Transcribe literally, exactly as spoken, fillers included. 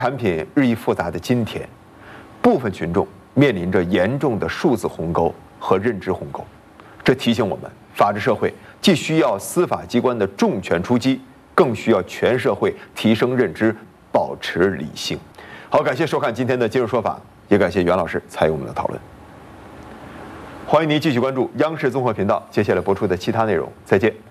产品日益复杂的今天，部分群众面临着严重的数字鸿沟和认知鸿沟，这提醒我们，法治社会既需要司法机关的重拳出击，更需要全社会提升认知，保持理性。好，感谢收看今天的今日说法，也感谢袁老师参与我们的讨论。欢迎您继续关注央视综合频道接下来播出的其他内容，再见。